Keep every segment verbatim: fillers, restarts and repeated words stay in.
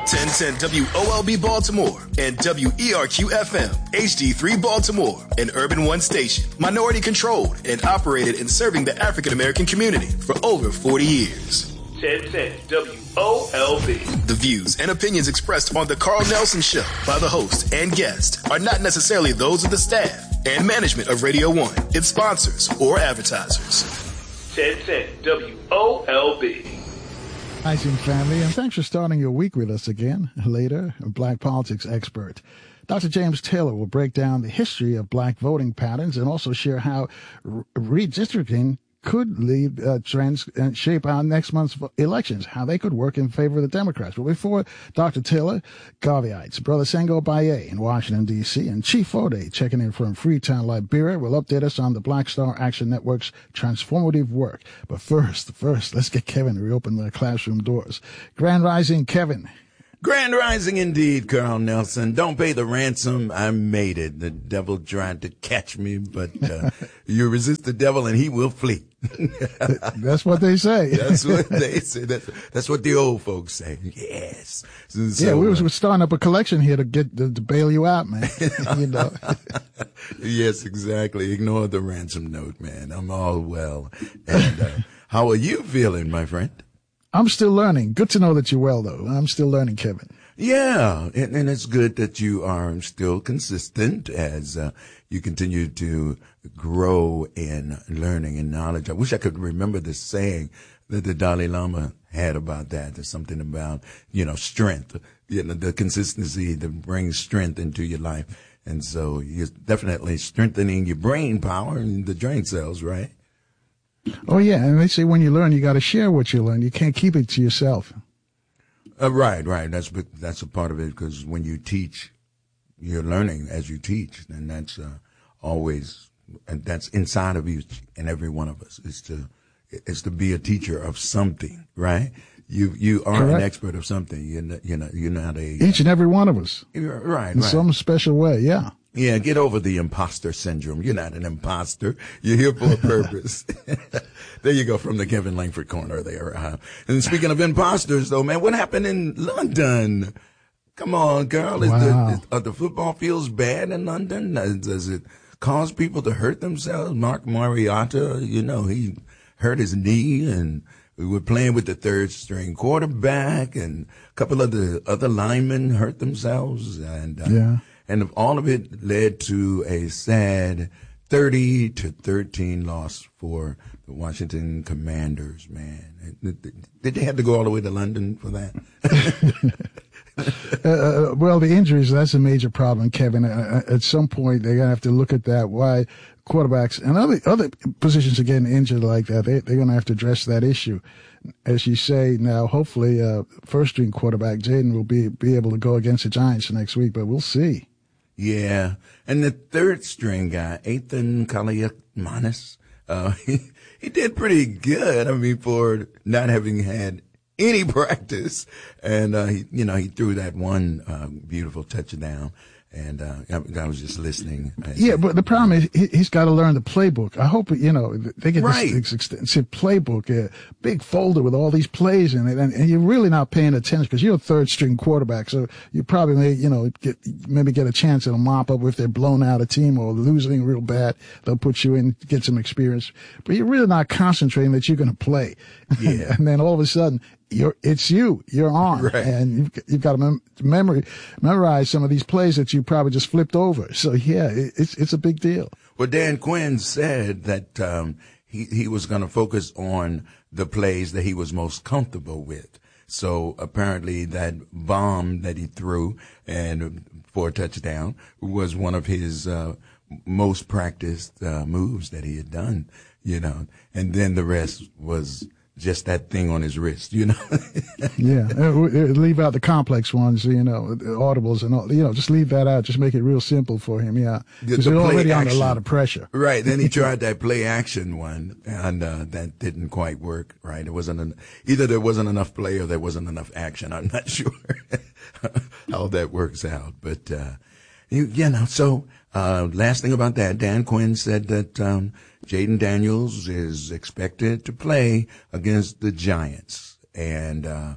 ten ten W O L B Baltimore and W E R Q F M, H D three Baltimore, an Urban One station, minority controlled and operated in serving the African American community for over forty years. ten ten W O L B. The views and opinions expressed on The Carl Nelson Show by the host and guest are not necessarily those of the staff and management of Radio One, its sponsors, or advertisers. ten ten W O L B. Rising family, and thanks for starting your week with us again. Later, a black politics expert, Doctor James Taylor, will break down the history of black voting patterns and also share how redistricting could lead uh, trends and shape our next month's elections, how they could work in favor of the Democrats. But before Doctor Taylor, Garveyites, Brother Sengo Baye in Washington, D C, and Chief Fode checking in from Freetown, Liberia, will update us on the Black Star Action Network's transformative work. But first, first, let's get Kevin to reopen the classroom doors. Grand Rising, Kevin. Grand Rising indeed, Carl Nelson. Don't pay the ransom. I made it. The devil tried to catch me, but uh, you resist the devil and he will flee. That's what they say. That's what they say. That's, that's what the old folks say. Yes. So, yeah, we was, uh, starting up a collection here to get to, to bail you out, man. You know. Yes, exactly. Ignore the ransom note, man. I'm all well. And uh, how are you feeling, my friend? I'm still learning. Good to know that you're well, though. I'm still learning, Kevin. Yeah, and, and it's good that you are still consistent as uh, you continue to grow in learning and knowledge. I wish I could remember the saying that the Dalai Lama had about that. There's something about, you know, strength, you know, the consistency that brings strength into your life. And so you're definitely strengthening your brain power and the brain cells, right? Oh, yeah. And they say when you learn, you got to share what you learn. You can't keep it to yourself. Uh, right, right. That's that's a part of it, because when you teach, you're learning as you teach. And that's uh, always, and that's inside of each and every one of us, is to is to be a teacher of something, right? You you are Correct. An expert of something. You're not, you know, you're not a... Each and every one of us. Right, In right. some special way, yeah. Yeah, get over the imposter syndrome. You're not an imposter. You're here for a purpose. There you go, from the Kevin Langford corner there. Uh, and speaking of imposters, though, man, what happened in London? Come on, girl. Is wow. the, is, are the football fields bad in London? Does it cause people to hurt themselves? Mark Mariota, you know, he hurt his knee, and we were playing with the third string quarterback, and a couple of the other linemen hurt themselves. And, uh, yeah. And all of it led to a sad thirty to thirteen loss for the Washington Commanders, man. Did they have to go all the way to London for that? uh, well, the injuries, that's a major problem, Kevin. Uh, at some point, they're going to have to look at that. Why quarterbacks and other other positions are getting injured like that. They, they're going to have to address that issue. As you say now, hopefully, uh, first-string quarterback Jaden will be, be able to go against the Giants next week, but we'll see. Yeah, and the third string guy, Ethan Kaliakmanis, uh, he, he did pretty good. I mean, for not having had any practice, and uh, he, you know, he threw that one uh, beautiful touchdown. And uh, I, I was just listening. Yeah, but the problem is he, he's got to learn the playbook. I hope, you know, they get right. this, this extensive playbook, a big folder with all these plays in it, and, and you're really not paying attention because you're a third-string quarterback, so you probably may, you know, get, maybe get a chance at a mop-up if they're blown out a team or losing real bad. They'll put you in, get some experience. But you're really not concentrating that you're going to play. Yeah. And then all of a sudden, You're, it's you, you're on, right. and you've, you've got to mem- memory, memorize some of these plays that you probably just flipped over. So yeah, it, it's, it's a big deal. Well, Dan Quinn said that, um, he, he was going to focus on the plays that he was most comfortable with. So apparently that bomb that he threw and for a touchdown was one of his, uh, most practiced, uh, moves that he had done, you know, and then the rest was just that thing on his wrist, you know. Yeah, leave out the complex ones, you know, the audibles and all, you know, just leave that out. Just make it real simple for him, yeah. Because he's already under a lot of pressure. Right, then he tried that play action one, and uh, that didn't quite work, right? It wasn't, an, either there wasn't enough play or there wasn't enough action. I'm not sure how that works out. But, uh, you, you know, so uh, last thing about that, Dan Quinn said that um, Jaden Daniels is expected to play against the Giants. And uh,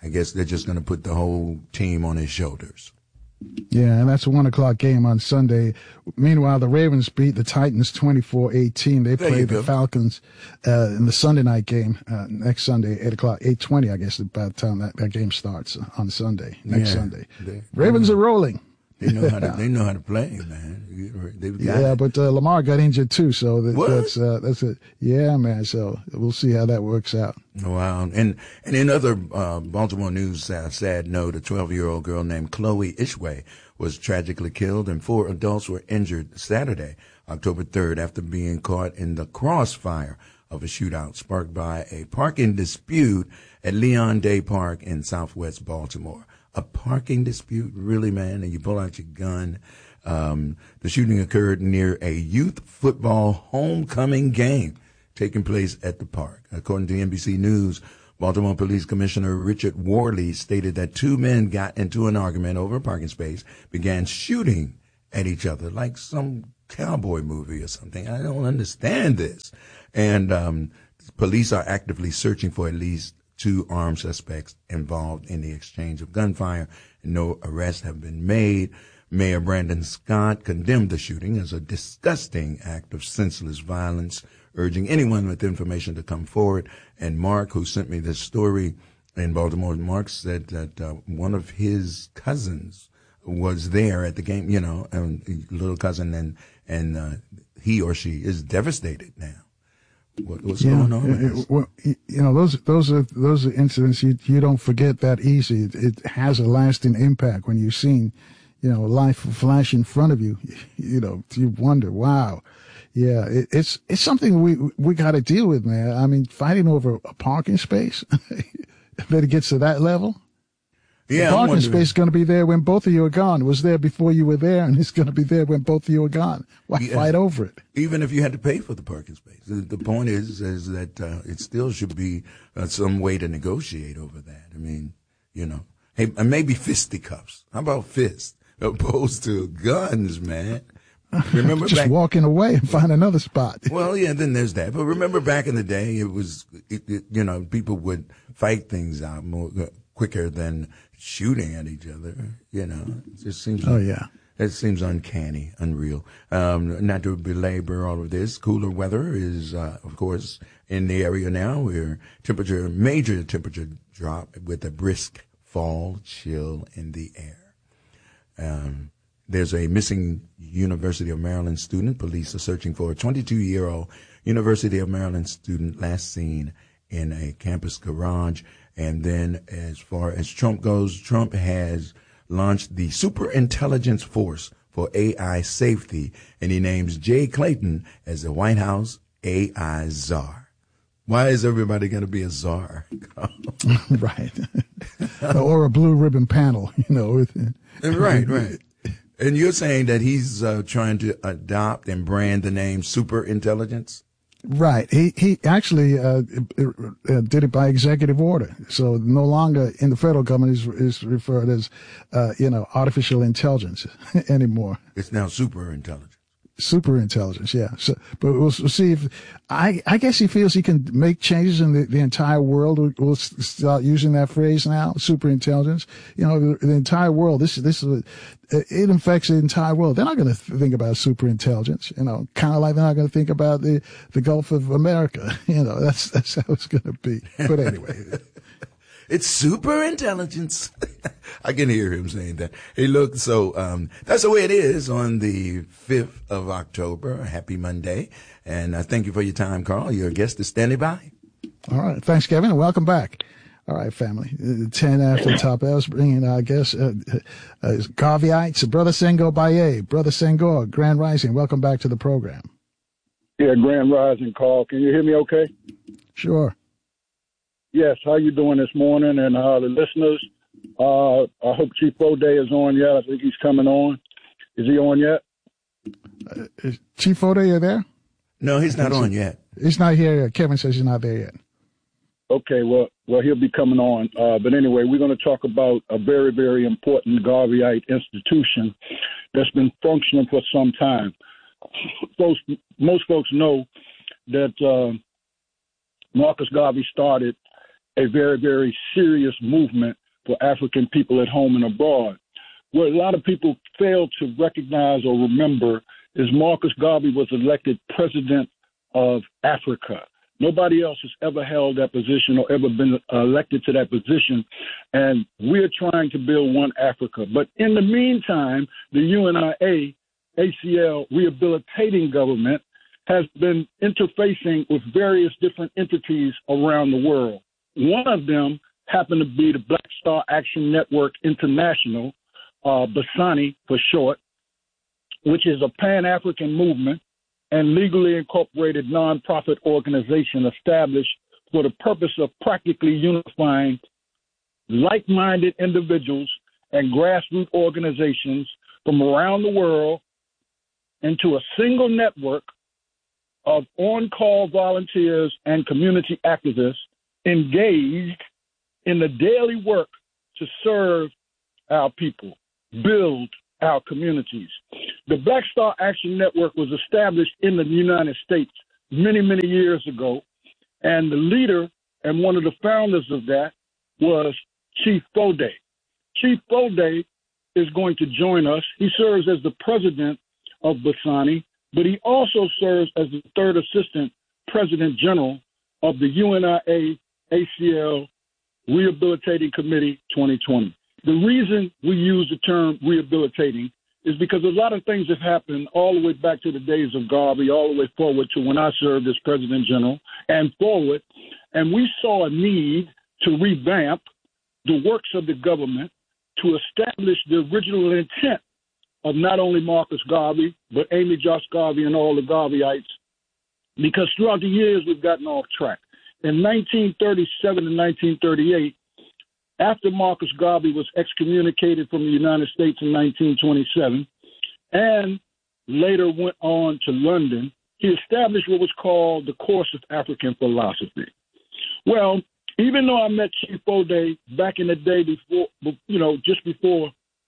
I guess they're just going to put the whole team on his shoulders. Yeah, and that's a one o'clock game on Sunday. Meanwhile, the Ravens beat the Titans twenty-four eighteen. They play the Falcons uh, in the Sunday night game uh, next Sunday, eight o'clock, eight twenty, I guess, by the time that, that game starts on Sunday, next yeah, Sunday. They, Ravens they, are rolling. They know how to, they know how to play, man. They've got yeah, it. but uh, Lamar got injured too, so that, what? that's uh, that's it. Yeah, man. So we'll see how that works out. Wow. And and in other uh, Baltimore news, uh, sad note, a twelve-year-old girl named Chloe Ishway was tragically killed, and four adults were injured Saturday, October third, after being caught in the crossfire of a shootout sparked by a parking dispute at Leon Day Park in southwest Baltimore. A parking dispute, really, man? And you pull out your gun. Um, the shooting occurred near a youth football homecoming game taking place at the park. According to N B C News, Baltimore Police Commissioner Richard Worley stated that two men got into an argument over a parking space, began shooting at each other like some cowboy movie or something. I don't understand this. And um, police are actively searching for at least two armed suspects involved in the exchange of gunfire. No arrests have been made. Mayor Brandon Scott condemned the shooting as a disgusting act of senseless violence, urging anyone with information to come forward. And Mark, who sent me this story in Baltimore, Mark said that uh, one of his cousins was there at the game, you know, a little cousin, and and uh, he or she is devastated now. What, what's yeah, going on? It, it, well, you know, those those are those are incidents you you don't forget that easy. It, it has a lasting impact when you've seen, you know, life flash in front of you. You know, you wonder, wow, yeah, it, it's it's something we we got to deal with, man. I mean, fighting over a parking space, that it gets to that level. Yeah, the parking space is going to be there when both of you are gone. It was there before you were there, and it's going to be there when both of you are gone. Why yeah. fight over it? Even if you had to pay for the parking space. The, the point is, is that uh, it still should be uh, some way to negotiate over that. I mean, you know, hey, maybe fisticuffs. How about fists opposed to guns, man? Remember just back, walking away and find another spot. Well, yeah, then there's that. But remember back in the day, it was, it, it, you know, people would fight things out more uh, quicker than shooting at each other. You know, it just seems. Oh yeah. It seems uncanny, unreal. Um, not to belabor all of this, cooler weather is, uh, of course, in the area now. Where temperature, major temperature drop with a brisk fall chill in the air. Um, There's a missing University of Maryland student. Police are searching for a twenty-two-year-old University of Maryland student last seen in a campus garage. And then as far as Trump goes, Trump has launched the Superintelligence Force for A I Safety, and he names Jay Clayton as the White House A I czar. Why is everybody going to be a czar? Right. Or a blue ribbon panel, you know. Right, right. And you're saying that he's uh, trying to adopt and brand the name Superintelligence? Right. He he actually uh, uh, did it by executive order. So no longer in the federal government is is referred as, uh, you know, artificial intelligence anymore. It's now superintelligence. Superintelligence, yeah. So, but we'll, we'll see if I I guess he feels he can make changes in the, the entire world. We'll, we'll start using that phrase now, superintelligence. You know, the, the entire world. This this is a, it affects the entire world. They're not going to think about superintelligence. You know, kind of like they're not going to think about the the Gulf of America. You know, that's that's how it's going to be. But anyway. It's super intelligence. I can hear him saying that. Hey, look, so um, that's the way it is on the fifth of October. Happy Monday. And uh, thank you for your time, Carl. Your guest is standing by. All right. Thanks, Kevin, and welcome back. All right, family. Uh, ten after the top. I was bringing, I guess, uh, uh, Garveyites, Brother Senghor Baye. Brother Senghor, Grand Rising. Welcome back to the program. Yeah, Grand Rising, Carl. Can you hear me okay? Sure. Yes, how you doing this morning? And uh, the listeners, uh, I hope Chief O'Day is on yet. I think he's coming on. Is he on yet? Uh, is Chief O'Day, you there? No, he's not on yet. He's not here yet. Kevin says he's not there yet. Okay, well, well, he'll be coming on. Uh, but anyway, we're going to talk about a very, very important Garveyite institution that's been functioning for some time. Most, most folks know that uh, Marcus Garvey started a very, very serious movement for African people at home and abroad. What a lot of people fail to recognize or remember is Marcus Garvey was elected president of Africa. Nobody else has ever held that position or ever been elected to that position, and we're trying to build one Africa. But in the meantime, the U N I A, A C L rehabilitating government has been interfacing with various different entities around the world. One of them happened to be the Black Star Action Network International, uh, BASANI for short, which is a Pan-African movement and legally incorporated nonprofit organization established for the purpose of practically unifying like-minded individuals and grassroots organizations from around the world into a single network of on-call volunteers and community activists engaged in the daily work to serve our people, build our communities. The Black Star Action Network was established in the United States many, many years ago, and the leader and one of the founders of that was Chief Foday. Chief Foday is going to join us. He serves as the president of BASANI, but he also serves as the third assistant president general of the U N I A A C L Rehabilitating Committee twenty twenty. The reason we use the term rehabilitating is because a lot of things have happened all the way back to the days of Garvey, all the way forward to when I served as President General and forward. And we saw a need to revamp the works of the government to establish the original intent of not only Marcus Garvey, but Amy Josh Garvey and all the Garveyites, because throughout the years we've gotten off track. In nineteen thirty-seven and nineteen thirty-eight, after Marcus Garvey was excommunicated from the United States in nineteen twenty-seven and later went on to London, he established what was called the Course of African Philosophy. Well, even though I met Chief Foday back in the day before, you know, just before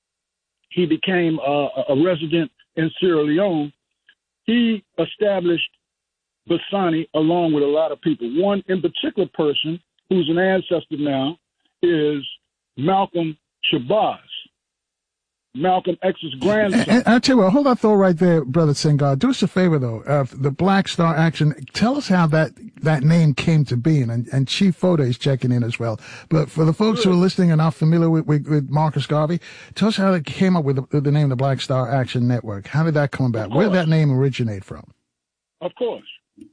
he became a, a resident in Sierra Leone, he established BASANI along with a lot of people. One in particular person who's an ancestor now is Malcolm Shabazz, Malcolm X's grandson. And, and I tell you what, hold that thought right there, Brother Senghor. Do us a favor, though. Uh, the Black Star Action, tell us how that, that name came to be, and, and Chief Foday is checking in as well. But for the folks Good. who are listening and not familiar with, with, with Marcus Garvey, tell us how it came up with the, with the name of the Black Star Action Network. How did that come about? Where did that name originate from? Of course.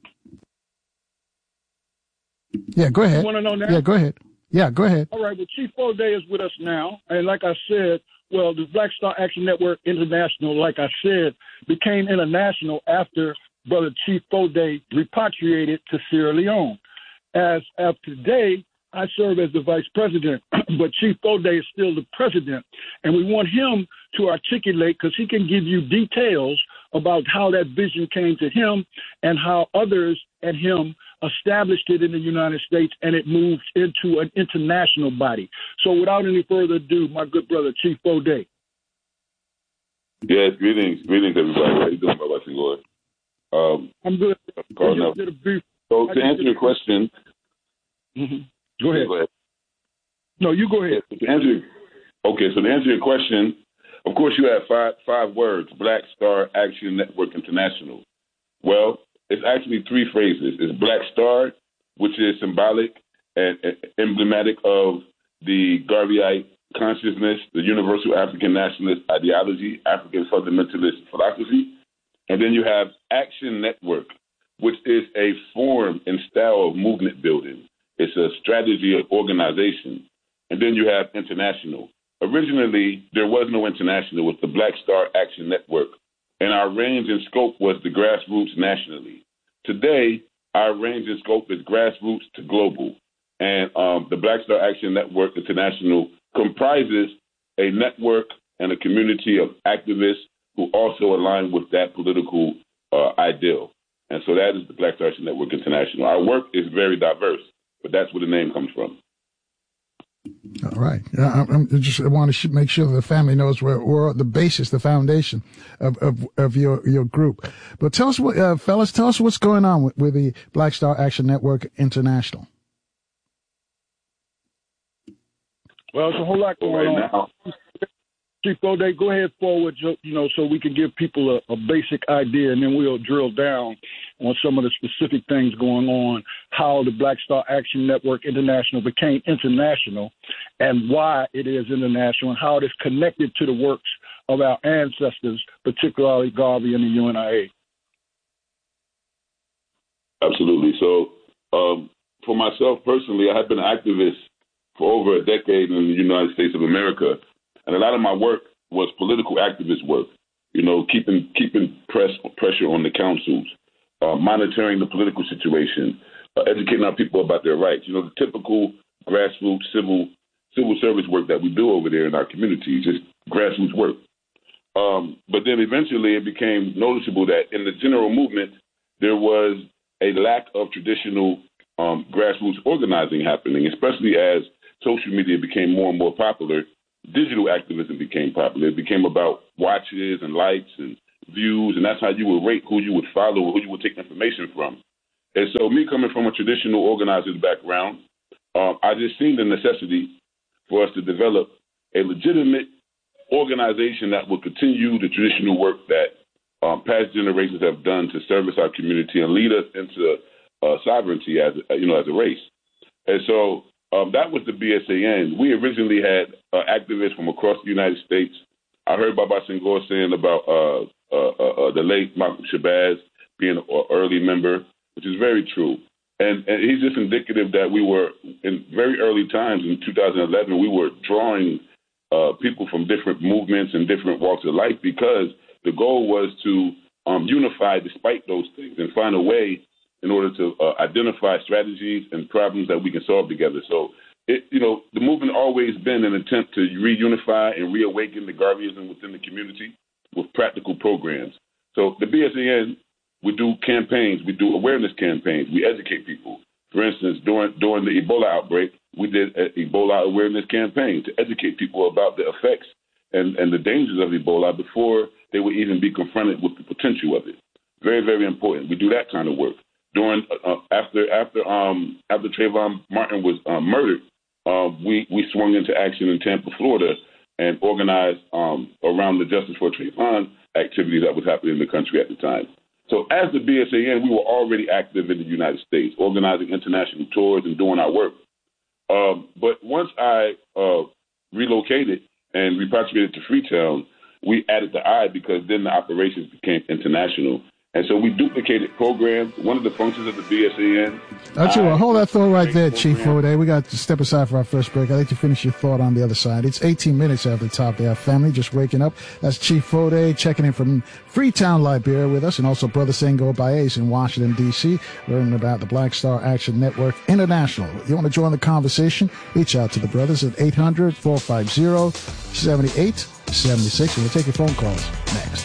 Yeah, go ahead. You want to know now? Yeah, go ahead. Yeah, go ahead. All right. Well, Chief Foday is with us now. And like I said, well, the Black Star Action Network International, like I said, became international after Brother Chief Foday repatriated to Sierra Leone. As of today, I serve as the vice president, but Chief Foday is still the president. And we want him to articulate, because he can give you details about how that vision came to him and how others and him established it in the United States, and it moved into an international body. So without any further ado, my good brother, Chief Foday. Yes, greetings. Greetings, everybody. How you doing, Brother Senghor? Um, I'm good. So to answer your question. Mm-hmm. Go ahead. Go ahead. No, you go ahead. To answer, okay, so to answer your question, of course you have five five words, Black Star Action Network International. Well, it's actually three phrases. It's Black Star, which is symbolic and, and emblematic of the Garveyite consciousness, the universal African nationalist ideology, African fundamentalist philosophy. And then you have Action Network, which is a form and style of movement building. It's a strategy of organization. And then you have international. Originally, there was no international with the Black Star Action Network, and our range and scope was the grassroots nationally. Today, our range and scope is grassroots to global. And um, the Black Star Action Network International comprises a network and a community of activists who also align with that political uh, ideal. And so that is the Black Star Action Network International. Our work is very diverse, but that's where the name comes from. All right. I, I just want to make sure that the family knows where, where the basis, the foundation of, of, of your, your group. But tell us, what, uh, fellas, tell us what's going on with, with the Black Star Action Network International. Well, there's a whole lot going right on. Now, Chief O'Day, go ahead forward, you know, so we can give people a, a basic idea, and then we'll drill down on some of the specific things going on, how the Black Star Action Network International became international, and why it is international, and how it is connected to the works of our ancestors, particularly Garvey and the U N I A. Absolutely. So, um, for myself personally, I have been an activist for over a decade in the United States of America. And a lot of my work was political activist work, you know, keeping keeping press pressure on the councils, uh, monitoring the political situation, uh, educating our people about their rights. You know, the typical grassroots civil civil service work that we do over there in our communities, just grassroots work. Um, but then eventually it became noticeable that in the general movement, there was a lack of traditional um, grassroots organizing happening, especially as social media became more and more popular. Digital activism became popular. It became about watches and likes and views, and that's how you would rate who you would follow or who you would take information from. And so me coming from a traditional organizer's background, um, I just seen the necessity for us to develop a legitimate organization that will continue the traditional work that um, past generations have done to service our community and lead us into uh, sovereignty as a, you know, as a race. And so Um, that was the B S A N. We originally had uh, activists from across the United States. I heard Baba Senghor saying about uh, uh, uh, the late Malcolm Shabazz being an early member, which is very true. And, and he's just indicative that we were, in very early times in two thousand eleven, we were drawing uh, people from different movements and different walks of life because the goal was to um, unify despite those things and find a way in order to uh, identify strategies and problems that we can solve together. So, it, you know, the movement always been an attempt to reunify and reawaken the Garveyism within the community with practical programs. So the B S A N, we do campaigns, we do awareness campaigns, we educate people. For instance, during during the Ebola outbreak, we did an Ebola awareness campaign to educate people about the effects and, and the dangers of Ebola before they would even be confronted with the potential of it. Very, very important. We do that kind of work. During uh, after after um after Trayvon Martin was uh, murdered, uh, we we swung into action in Tampa, Florida, and organized um, around the Justice for Trayvon activity that was happening in the country at the time. So as the B S A N, we were already active in the United States, organizing international tours and doing our work. Um, but once I uh, relocated and repatriated to Freetown, we added the I because then the operations became international. And so we duplicated programs. One of the functions of the B S A N. That's you. Well, hold that thought right there, Chief O'Day. We got to step aside for our first break. I'd like to finish your thought on the other side. It's eighteen minutes after the top there. Family just waking up. That's Chief O'Day checking in from Freetown, Liberia with us, and also Brother Senghor Baez in Washington, D C, learning about the Black Star Action Network International. You want to join the conversation? Reach out to the brothers at eight hundred, four five zero, seven eight seven six, and we'll take your phone calls next.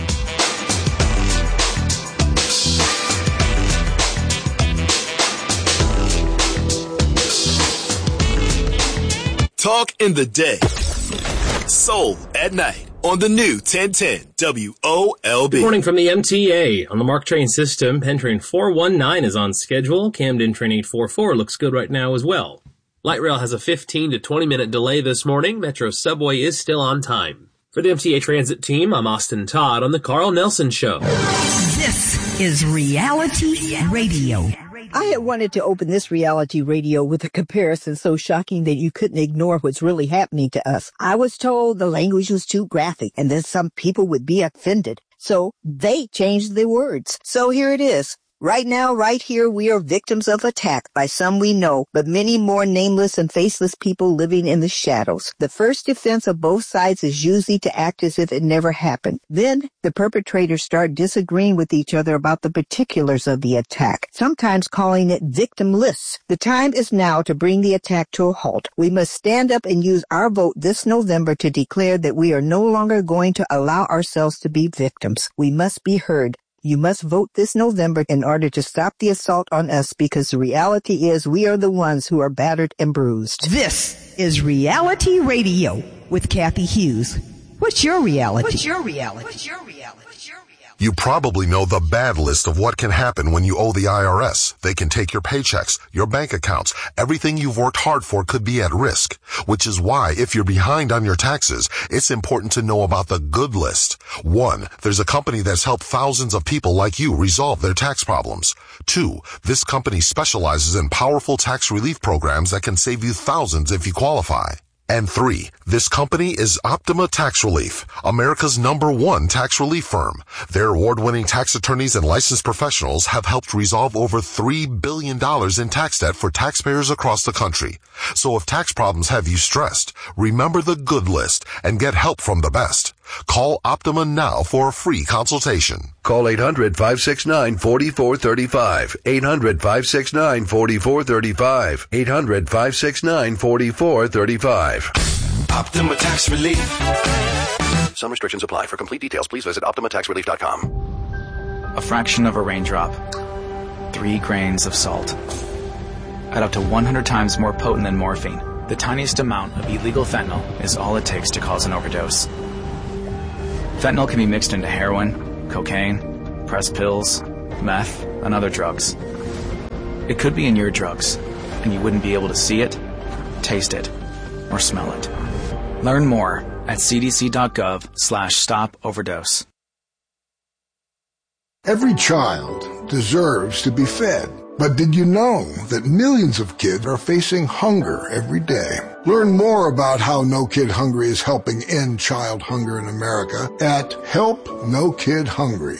Talk in the day. Soul at night on the new ten ten W O L B. Good morning from the M T A. On the MARC train system, Penn train four one nine is on schedule. Camden train eight four four looks good right now as well. Light rail has a fifteen to twenty minute delay this morning. Metro subway is still on time. For the M T A transit team, I'm Austin Todd on the Carl Nelson Show. This is Reality Radio. I had wanted to open this reality radio with a comparison so shocking that you couldn't ignore what's really happening to us. I was told the language was too graphic and then some people would be offended. So they changed the words. So here it is. Right now, right here, we are victims of attack by some we know, but many more nameless and faceless people living in the shadows. The first defense of both sides is usually to act as if it never happened. Then the perpetrators start disagreeing with each other about the particulars of the attack, sometimes calling it victimless. The time is now to bring the attack to a halt. We must stand up and use our vote this November to declare that we are no longer going to allow ourselves to be victims. We must be heard. You must vote this November in order to stop the assault on us, because the reality is we are the ones who are battered and bruised. This is Reality Radio with Kathy Hughes. What's your reality? What's your reality? What's your reality? What's your reality? You probably know the bad list of what can happen when you owe the I R S. They can take your paychecks, your bank accounts. Everything you've worked hard for could be at risk, which is why if you're behind on your taxes, it's important to know about the good list. One, there's a company that's helped thousands of people like you resolve their tax problems. Two, this company specializes in powerful tax relief programs that can save you thousands if you qualify. And three, this company is Optima Tax Relief, America's number one tax relief firm. Their award-winning tax attorneys and licensed professionals have helped resolve over three billion dollars in tax debt for taxpayers across the country. So if tax problems have you stressed, remember the good list and get help from the best. Call Optima now for a free consultation. Call eight hundred, five six nine, four four three five. eight hundred, five six nine, four four three five. eight hundred, five six nine, four four three five. Optima Tax Relief. Some restrictions apply. For complete details, please visit optima tax relief dot com. A fraction of a raindrop. Three grains of salt. At up to one hundred times more potent than morphine, the tiniest amount of illegal fentanyl is all it takes to cause an overdose. Fentanyl can be mixed into heroin, cocaine, pressed pills, meth, and other drugs. It could be in your drugs, and you wouldn't be able to see it, taste it, or smell it. Learn more at cdc.gov slash stop overdose. Every child deserves to be fed. But did you know that millions of kids are facing hunger every day? Learn more about how No Kid Hungry is helping end child hunger in America at help no kid hungry